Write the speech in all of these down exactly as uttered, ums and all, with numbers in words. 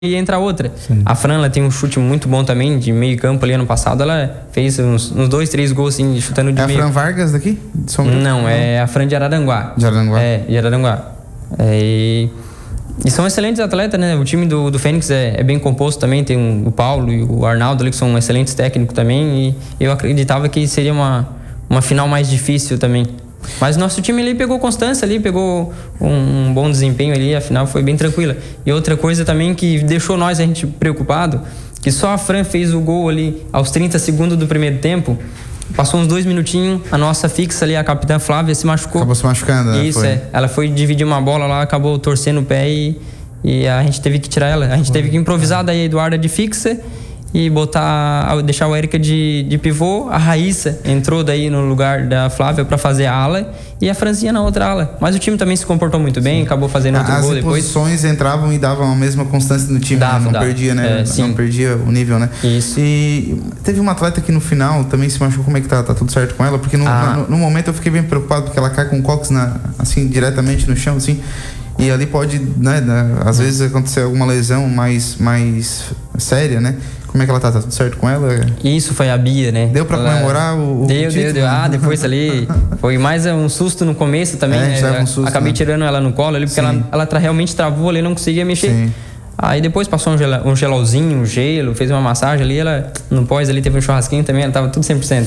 e entra outra. Sim. A Fran, ela tem um chute muito bom também, de meio campo ali ano passado. Ela fez uns, uns dois, três gols assim, chutando de é meio. É a Fran Vargas daqui? De Não, Não, é a Fran de Araranguá. De Araranguá. É, de Araranguá. É, e, e são excelentes atletas, né? O time do, do Fênix é, é bem composto também. Tem um, o Paulo e o Arnaldo ali, que são excelentes técnicos também. E eu acreditava que seria uma, uma final mais difícil também. Mas nosso time ali pegou constância ali, pegou um, um bom desempenho ali, a final foi bem tranquila. E outra coisa também que deixou nós a gente preocupado, que só a Fran fez o gol ali aos trinta segundos do primeiro tempo. Passou uns dois minutinhos, a nossa fixa ali, a capitã Flávia, se machucou. Acabou se machucando, né? Isso, foi. é. Ela foi dividir uma bola lá, acabou torcendo o pé e, e a gente teve que tirar ela. A gente teve que improvisar daí a Eduarda de fixa e botar, deixar o Érica de, de pivô. A Raíssa entrou daí no lugar da Flávia para fazer a ala e a Franzinha na outra ala. Mas o time também se comportou muito bem, sim. Acabou fazendo outro As gol depois. As posições entravam e davam a mesma constância no time, dava, né? Não dava. perdia, né? É, sim. Não perdia o nível, né? Isso. E teve uma atleta que no final também se machucou. Como é que tá? Tá tudo certo com ela? Porque no, ah. no, no momento eu fiquei bem preocupado porque ela cai com o cox na, assim, diretamente no chão, assim. E ali pode, né, às hum. vezes acontecer alguma lesão mais, mais séria, né? Como é que ela tá? Tá tudo certo com ela? Isso, foi a Bia, né? Deu pra ela... comemorar o, o Deu, título? deu, deu. Ah, depois ali foi mais um susto no começo também. É, a gente né? leva um susto, acabei né? tirando ela no colo ali, porque ela, ela tra- realmente travou ali, não conseguia mexer. Sim. Aí depois passou um, gel- um gelolzinho, um gelo, fez uma massagem ali, ela no pós ali teve um churrasquinho também, ela tava tudo cem por cento.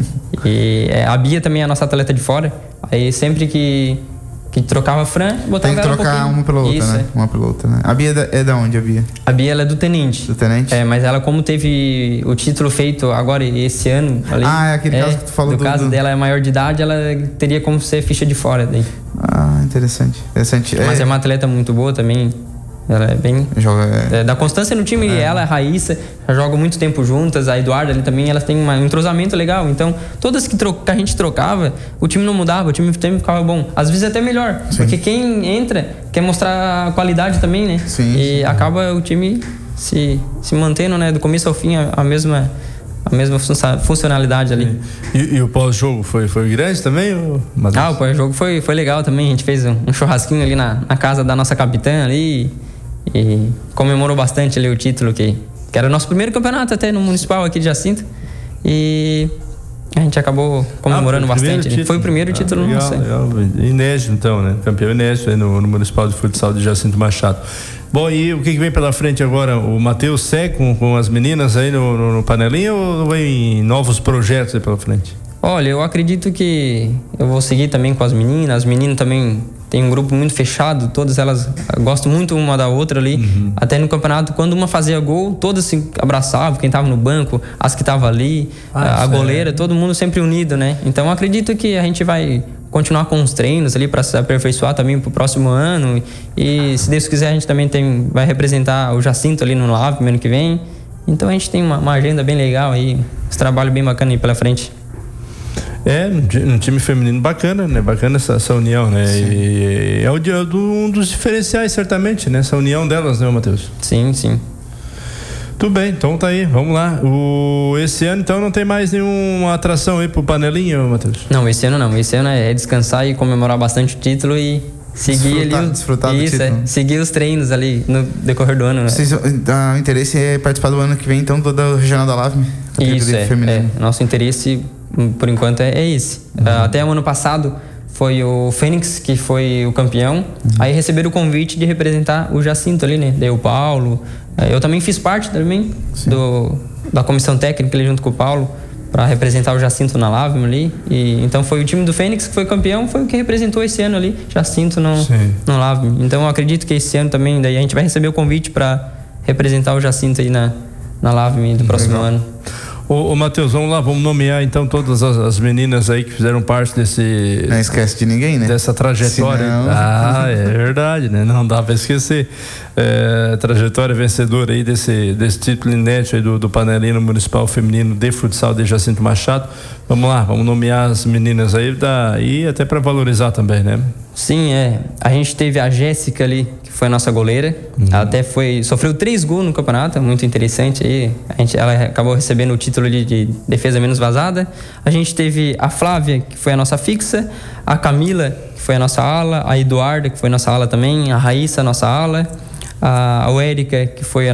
E é, a Bia também é a nossa atleta de fora. Aí sempre que que trocava a Fran, botava Tem que ela trocar um uma pela outra, Isso, né? é. Uma pela outra, né? A Bia é da, é da onde, a Bia? A Bia, ela é do Tenente. Do Tenente? É, mas ela como teve o título feito agora esse ano... Ali, ah, é aquele é, caso que tu falou do... do... caso do... dela é maior de idade, ela teria como ser ficha de fora daí. Ah, interessante. interessante. Mas é, é uma atleta muito boa também. Ela é bem... Joga, é... É, dá constância no time. É. Ela, a Raíssa, já jogam muito tempo juntas. A Eduarda ali também, elas têm um entrosamento legal. Então, todas que, tro- que a gente trocava, o time não mudava, o time sempre ficava bom. Às vezes até melhor. Sim. Porque quem entra quer mostrar qualidade também, né? Sim, e sim. acaba o time se, se mantendo, né? Do começo ao fim, a, a mesma... A mesma funcionalidade ali. E, e o pós-jogo foi, foi grande também? Ou... Ah, o pós-jogo foi, foi legal também. A gente fez um, um churrasquinho ali na, na casa da nossa capitã ali e, e comemorou bastante ali o título que, que era o nosso primeiro campeonato até no municipal aqui de Jacinto. E a gente acabou comemorando ah, bastante. Título. Foi o primeiro ah, título legal, nosso. Legal. Inédito então, né? Campeão inédito aí no, no Municipal de Futsal de Jacinto Machado. Bom, e o que, que vem pela frente agora? O Matheus segue com, com as meninas aí no, no, no panelinha ou vem novos projetos aí pela frente? Olha, eu acredito que eu vou seguir também com as meninas. As meninas também tem um grupo muito fechado, todas elas gostam muito uma da outra ali. Uhum. Até no campeonato, quando uma fazia gol, todas se abraçavam, quem tava no banco, as que estavam ali, ah, a goleira, é. Todo mundo sempre unido, né? Então eu acredito que a gente vai continuar com os treinos ali para se aperfeiçoar também pro próximo ano e se Deus quiser a gente também tem, vai representar o Jacinto ali no Lave no ano que vem. Então a gente tem uma, uma agenda bem legal aí, esse trabalho bem bacana aí pela frente. É, um time feminino bacana, né? Bacana essa, essa união, né? Sim. E é o, do, um dos diferenciais, certamente, né? Essa união delas, né, Matheus? Sim, sim. Tudo bem, então tá aí, vamos lá. O, esse ano, então, não tem mais nenhuma atração aí pro panelinha, Matheus? Não, esse ano não. Esse ano é descansar e comemorar bastante o título e seguir desfrutar, ali. Desfrutar do isso, título. É, seguir os treinos ali no decorrer do ano, né? Vocês, o interesse é participar do ano que vem, então, do Regional da Lave? Isso, é, é. Nosso interesse, por enquanto, é, é esse. Uhum. Até o ano passado foi o Fênix que foi o campeão. Uhum. Aí receberam o convite de representar o Jacinto ali, né? Daí o Paulo. Eu também fiz parte também do, da comissão técnica ali junto com o Paulo para representar o Jacinto na Lave ali. E, então foi o time do Fênix que foi campeão, foi o que representou esse ano ali, Jacinto no, no Lave. Então eu acredito que esse ano também, daí a gente vai receber o convite para representar o Jacinto aí na, na Lave do próximo Legal. ano. Ô, ô Matheus, vamos lá, vamos nomear então todas as, as meninas aí que fizeram parte desse... Não esquece de ninguém, né? Dessa trajetória. Senão... Ah, é verdade, né? Não dá pra esquecer. É, trajetória vencedora aí desse, desse título inédito aí do, do Panelinha Municipal Feminino de Futsal de Jacinto Machado. Vamos lá, vamos nomear as meninas aí da, e até para valorizar também, né? Sim, é. A gente teve a Jéssica ali, que foi a nossa goleira. Uhum. Ela até foi, sofreu três gols no campeonato, muito interessante aí. A gente, ela acabou recebendo o título de, de defesa menos vazada. A gente teve a Flávia, que foi a nossa fixa, a Camila, que foi a nossa ala, a Eduarda, que foi a nossa ala também, a Raíssa, a nossa ala, a, a Érica, que foi a